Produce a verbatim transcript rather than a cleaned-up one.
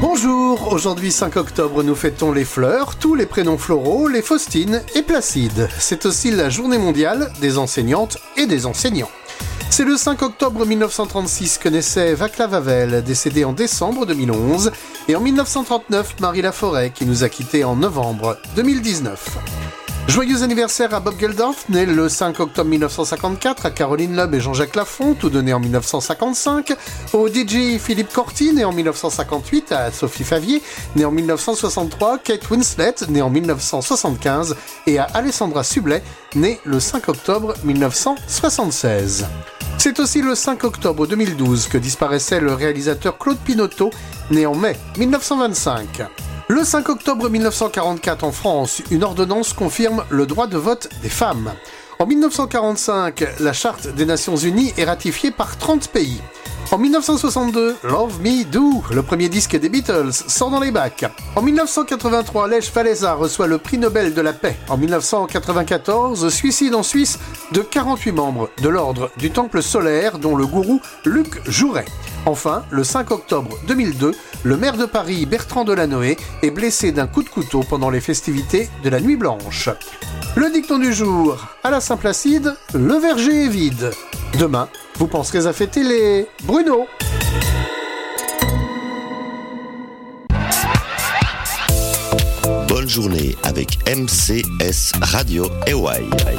Bonjour, aujourd'hui cinq octobre, nous fêtons les fleurs, tous les prénoms floraux, les Faustines et Placide. C'est aussi la journée mondiale des enseignantes et des enseignants. C'est le cinq octobre mille neuf cent trente-six que naissait Václav Havel, décédé en décembre deux mille onze, et en mille neuf cent trente-neuf, Marie Laforêt, qui nous a quittés en novembre deux mille dix-neuf. Joyeux anniversaire à Bob Geldof, né le cinq octobre mille neuf cent cinquante-quatre, à Caroline Loeb et Jean-Jacques Lafont, tous deux nés en mille neuf cent cinquante-cinq, au D J Philippe Corti, né en mille neuf cent cinquante-huit, à Sophie Favier, née en mille neuf cent soixante-trois, Kate Winslet, née en mille neuf cent soixante-quinze, et à Alessandra Sublet, née le cinq octobre mille neuf cent soixante-seize. C'est aussi le cinq octobre deux mille douze que disparaissait le réalisateur Claude Pinoteau, né en mai mille neuf cent vingt-cinq. Le cinq octobre mille neuf cent quarante-quatre en France, une ordonnance confirme le droit de vote des femmes. En mille neuf cent quarante-cinq, la Charte des Nations Unies est ratifiée par trente pays. En mille neuf cent soixante-deux, Love Me Do, le premier disque des Beatles, sort dans les bacs. En mille neuf cent quatre-vingt-trois, Lech Walesa reçoit le prix Nobel de la paix. En mille neuf cent quatre-vingt-quatorze, suicide en Suisse de quarante-huit membres de l'ordre du Temple solaire, dont le gourou Luc Jouret. Enfin, le cinq octobre deux mille deux, le maire de Paris, Bertrand Delanoë, est blessé d'un coup de couteau pendant les festivités de la Nuit Blanche. Le dicton du jour, à la Saint-Placide, le verger est vide. Demain, vous penserez à fêter les Bruno. Bonne journée avec M C S Radio Hawaii.